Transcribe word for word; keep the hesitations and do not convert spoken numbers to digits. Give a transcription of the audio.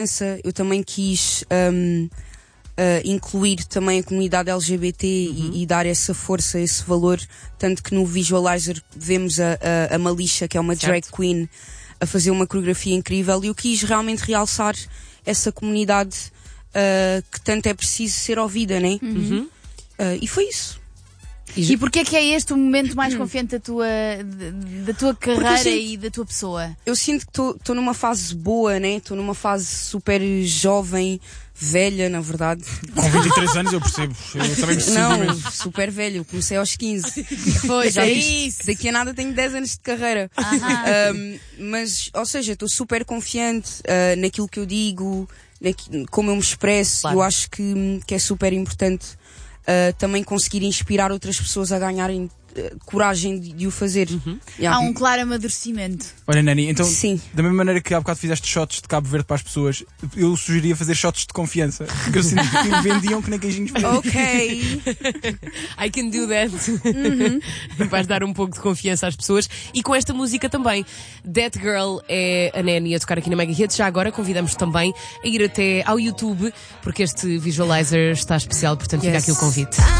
Eu também quis um, uh, incluir também a comunidade L G B T uhum. e, e dar essa força, esse valor, tanto que no Visualizer vemos a, a, a Malisha, que é uma certo. drag queen, a fazer uma coreografia incrível, e eu quis realmente realçar essa comunidade uh, que tanto é preciso ser ouvida, né? Uhum. Uh, e foi isso. E, e porquê é que é este o momento mais confiante da tua, da tua carreira sinto, e da tua pessoa? Eu sinto que estou numa fase boa, né? Estou numa fase super jovem, velha, na verdade. Com vinte e três anos eu percebo. Eu também preciso Não, mesmo. super velho. Eu comecei aos quinze. Pois, já é viste, isso. Daqui a nada tenho dez anos de carreira. Um, mas, ou seja, estou super confiante uh, naquilo que eu digo, naqu- como eu me expresso. Claro. Eu acho que, que é super importante Uh, também conseguir inspirar outras pessoas a ganharem uh, coragem de, de o fazer. Uhum. Yeah. Há um claro amadurecimento. Olha, Nani, então, Sim. da mesma maneira que há bocado fizeste shots de Cabo Verde para as pessoas, eu sugeria fazer shots de confiança. Porque eu sinto que vendiam que nem queijinhos fritos. Ok. I can do that. Uhum. Vais dar um pouco de confiança às pessoas. E com esta música também. That Girl é a Nani a tocar aqui na Mega Hits. Já agora convidamos também a ir até ao YouTube, porque este Visualizer está especial, portanto yes. fica aqui o convite.